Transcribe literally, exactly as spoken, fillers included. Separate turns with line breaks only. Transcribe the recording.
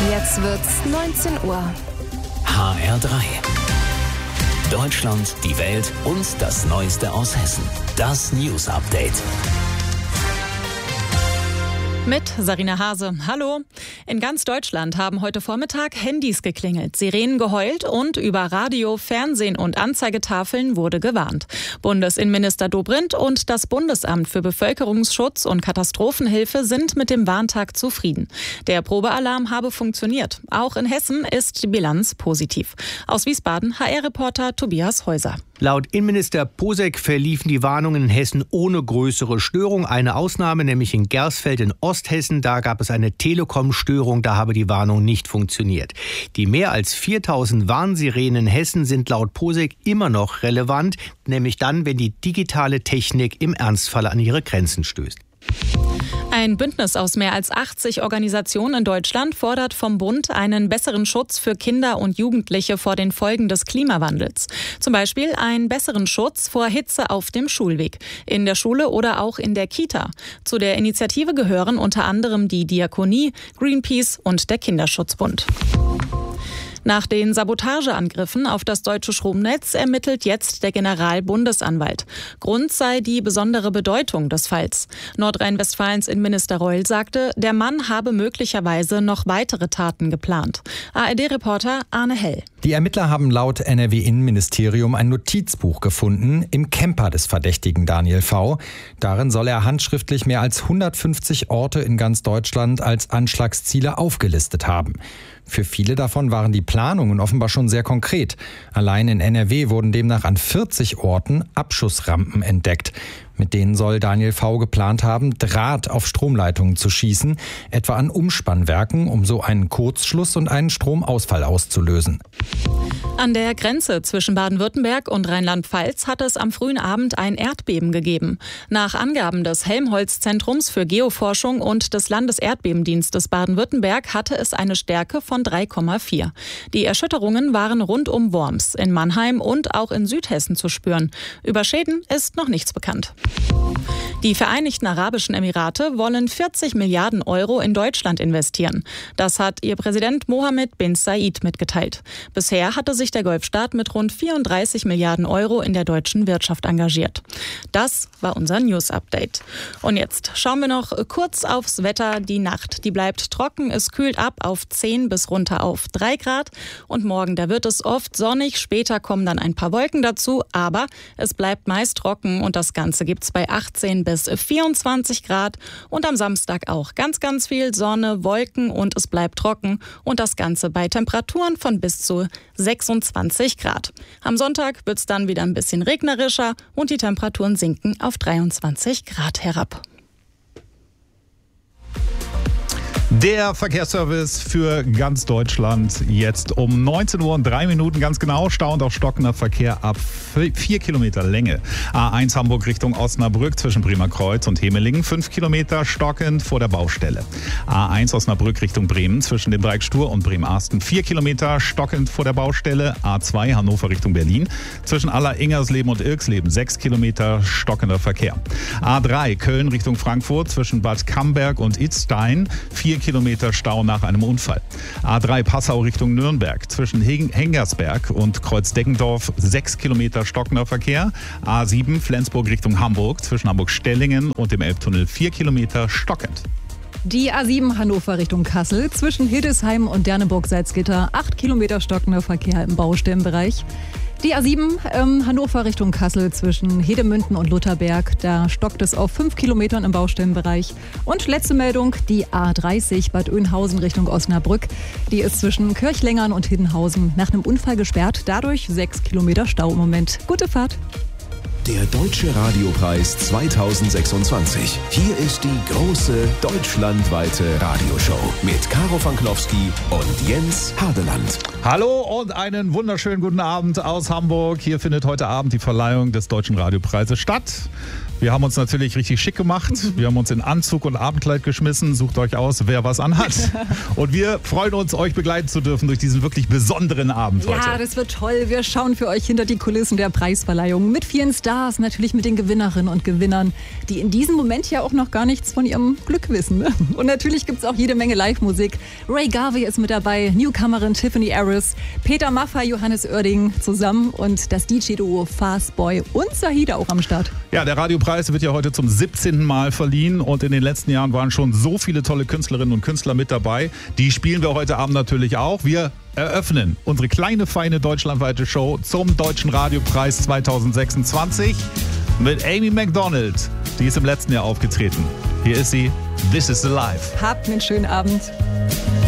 Jetzt wird's neunzehn Uhr.
H R drei. Deutschland, die Welt und das Neueste aus Hessen. Das News Update.
Mit Sarina Hase. Hallo. In ganz Deutschland haben heute Vormittag Handys geklingelt, Sirenen geheult und über Radio, Fernsehen und Anzeigetafeln wurde gewarnt. Bundesinnenminister Dobrindt und das Bundesamt für Bevölkerungsschutz und Katastrophenhilfe sind mit dem Warntag zufrieden. Der Probealarm habe funktioniert. Auch in Hessen ist die Bilanz positiv. Aus Wiesbaden H R-Reporter Tobias Häuser.
Laut Innenminister Posek verliefen die Warnungen in Hessen ohne größere Störung. Eine Ausnahme, nämlich in Gersfeld in Osthessen. Da gab es eine Telekom-Störung, da habe die Warnung nicht funktioniert. Die mehr als viertausend Warnsirenen in Hessen sind laut Posek immer noch relevant, nämlich dann, wenn die digitale Technik im Ernstfall an ihre Grenzen stößt.
Ein Bündnis aus mehr als achtzig Organisationen in Deutschland fordert vom Bund einen besseren Schutz für Kinder und Jugendliche vor den Folgen des Klimawandels. Zum Beispiel einen besseren Schutz vor Hitze auf dem Schulweg, in der Schule oder auch in der Kita. Zu der Initiative gehören unter anderem die Diakonie, Greenpeace und der Kinderschutzbund. Nach den Sabotageangriffen auf das deutsche Stromnetz ermittelt jetzt der Generalbundesanwalt. Grund sei die besondere Bedeutung des Falls. Nordrhein-Westfalens Innenminister Reul sagte, der Mann habe möglicherweise noch weitere Taten geplant. A R D-Reporter Arne Hell.
Die Ermittler haben laut N R W-Innenministerium ein Notizbuch gefunden im Camper des Verdächtigen Daniel V. Darin soll er handschriftlich mehr als hundertfünfzig Orte in ganz Deutschland als Anschlagsziele aufgelistet haben. Für viele davon waren die Planungen offenbar schon sehr konkret. Allein in N R W wurden demnach an vierzig Orten Abschussrampen entdeckt. Mit denen soll Daniel V. geplant haben, Draht auf Stromleitungen zu schießen, etwa an Umspannwerken, um so einen Kurzschluss und einen Stromausfall auszulösen.
An der Grenze zwischen Baden-Württemberg und Rheinland-Pfalz hat es am frühen Abend ein Erdbeben gegeben. Nach Angaben des Helmholtz-Zentrums für Geoforschung und des Landeserdbebendienstes Baden-Württemberg hatte es eine Stärke von drei Komma vier. Die Erschütterungen waren rund um Worms, in Mannheim und auch in Südhessen zu spüren. Über Schäden ist noch nichts bekannt. Die Vereinigten Arabischen Emirate wollen vierzig Milliarden Euro in Deutschland investieren. Das hat ihr Präsident Mohammed bin Zayed mitgeteilt. Bisher hatte sich der Golfstaat mit rund vierunddreißig Milliarden Euro in der deutschen Wirtschaft engagiert. Das war unser News-Update. Und jetzt schauen wir noch kurz aufs Wetter. Die Nacht, die bleibt trocken. Es kühlt ab auf zehn bis runter auf drei Grad. Und morgen, da wird es oft sonnig. Später kommen dann ein paar Wolken dazu. Aber es bleibt meist trocken und das Ganze gibt es bei achtzehn bis vierundzwanzig Grad. Und am Samstag auch ganz, ganz viel Sonne, Wolken und es bleibt trocken. Und das Ganze bei Temperaturen von bis zu sechsundzwanzig Grad. Am Sonntag wird es dann wieder ein bisschen regnerischer und die Temperaturen sinken auf dreiundzwanzig Grad herab.
Der Verkehrsservice für ganz Deutschland jetzt um neunzehn Uhr und drei Minuten ganz genau. Stauend auf stockender Verkehr ab vier Kilometer Länge. A eins Hamburg Richtung Osnabrück zwischen Bremer Kreuz und Hemelingen. fünf Kilometer stockend vor der Baustelle. A eins Osnabrück Richtung Bremen zwischen dem Dreieck Stur und Bremen-Arsten. vier Kilometer stockend vor der Baustelle. A zwei Hannover Richtung Berlin zwischen Aller-Ingersleben und Irksleben. sechs Kilometer stockender Verkehr. A drei Köln Richtung Frankfurt zwischen Bad Camberg und Itzstein. vier Kilometer Stau nach einem Unfall. A drei Passau Richtung Nürnberg zwischen Hengersberg und Kreuz-Deggendorf sechs Kilometer stockender Verkehr. A sieben Flensburg Richtung Hamburg zwischen Hamburg-Stellingen und dem Elbtunnel vier Kilometer stockend.
Die A sieben Hannover Richtung Kassel zwischen Hildesheim und Derneburg-Salzgitter acht Kilometer stockender Verkehr im Baustellenbereich. Die A sieben ähm, Hannover Richtung Kassel zwischen Hedemünden und Lutherberg, da stockt es auf fünf Kilometern im Baustellenbereich. Und letzte Meldung, die A dreißig Bad Oeynhausen Richtung Osnabrück, die ist zwischen Kirchlengern und Hiddenhausen nach einem Unfall gesperrt, dadurch sechs Kilometer Stau im Moment. Gute Fahrt!
Der Deutsche Radiopreis zweitausendsechsundzwanzig. Hier ist die große deutschlandweite Radioshow mit Karo Fanklowski und Jens Hardeland.
Hallo und einen wunderschönen guten Abend aus Hamburg. Hier findet heute Abend die Verleihung des Deutschen Radiopreises statt. Wir haben uns natürlich richtig schick gemacht. Wir haben uns in Anzug und Abendkleid geschmissen. Sucht euch aus, wer was anhat. Und wir freuen uns, euch begleiten zu dürfen durch diesen wirklich besonderen Abend heute.
Ja, das wird toll. Wir schauen für euch hinter die Kulissen der Preisverleihung mit vielen Stars, natürlich mit den Gewinnerinnen und Gewinnern, die in diesem Moment ja auch noch gar nichts von ihrem Glück wissen. Ne? Und natürlich gibt es auch jede Menge Live-Musik. Ray Garvey ist mit dabei, Newcomerin Tiffany Harris, Peter Maffay, Johannes Oerding zusammen und das D J-Duo Fastboy und Sahida auch am Start.
Ja, der Radiopreis wird ja heute zum siebzehnten Mal verliehen und in den letzten Jahren waren schon so viele tolle Künstlerinnen und Künstler mit dabei. Die spielen wir heute Abend natürlich auch. Wir eröffnen unsere kleine, feine deutschlandweite Show zum Deutschen Radiopreis zweitausendsechsundzwanzig mit Amy Macdonald. Die ist im letzten Jahr aufgetreten. Hier ist sie, This is the Life.
Habt einen schönen Abend.